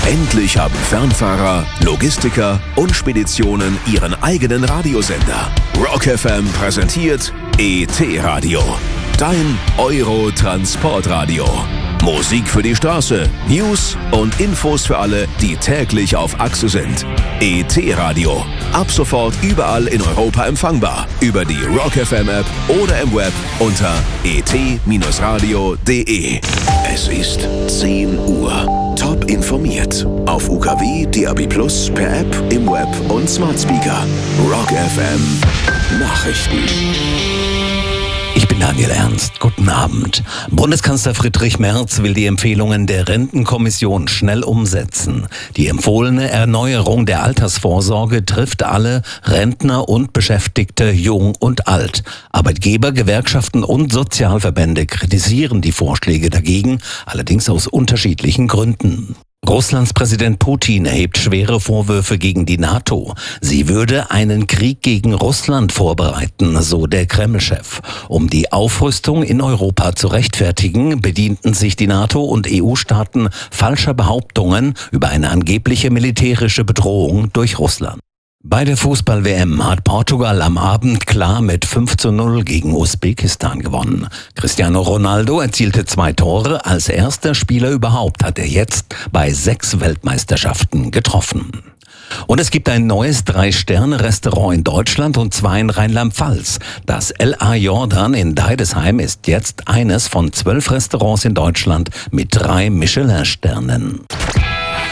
Endlich haben Fernfahrer, Logistiker und Speditionen ihren eigenen Radiosender. Rock FM präsentiert ET-Radio. Dein Euro-Transportradio. Musik für die Straße, News und Infos für alle, die täglich auf Achse sind. ET-Radio. Ab sofort überall in Europa empfangbar. Über die Rock FM App oder im Web unter et-radio.de. Es ist 10 Uhr. Top informiert. Auf UKW, DAB+, per App, im Web und Smart Speaker. Rock FM Nachrichten. Ich bin Daniel Ernst. Guten Abend. Bundeskanzler Friedrich Merz will die Empfehlungen der Rentenkommission schnell umsetzen. Die empfohlene Erneuerung der Altersvorsorge trifft alle Rentner und Beschäftigte, jung und alt. Arbeitgeber, Gewerkschaften und Sozialverbände kritisieren die Vorschläge dagegen, allerdings aus unterschiedlichen Gründen. Russlands Präsident Putin erhebt schwere Vorwürfe gegen die NATO. Sie würde einen Krieg gegen Russland vorbereiten, so der Kreml-Chef. Um die Aufrüstung in Europa zu rechtfertigen, bedienten sich die NATO- und EU-Staaten falscher Behauptungen über eine angebliche militärische Bedrohung durch Russland. Bei der Fußball-WM hat Portugal am Abend klar mit 5:0 gegen Usbekistan gewonnen. Cristiano Ronaldo erzielte 2 Tore. Als erster Spieler überhaupt hat er jetzt bei 6 Weltmeisterschaften getroffen. Und es gibt ein neues 3-Sterne-Restaurant in Deutschland und 2 in Rheinland-Pfalz. Das L.A. Jordan in Deidesheim ist jetzt eines von 12 Restaurants in Deutschland mit 3 Michelin-Sternen.